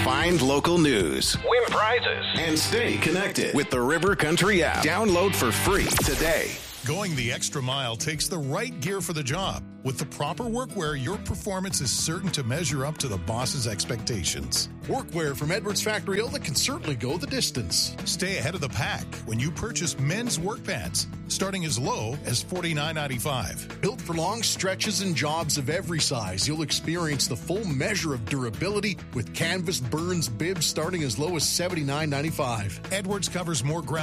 Find local news, Win prizes. and stay connected with the River Country app. Download for free today. Going the extra mile takes the right gear for the job. With the proper workwear, your performance is certain to measure up to the boss's expectations. Workwear from Edwards Factory Outlet can certainly go the distance. Stay ahead of the pack when you purchase men's work pants, starting as low as $49.95. Built for long stretches and jobs of every size, you'll experience the full measure of durability with canvas Burns bibs starting as low as $79.95. Edwards covers more ground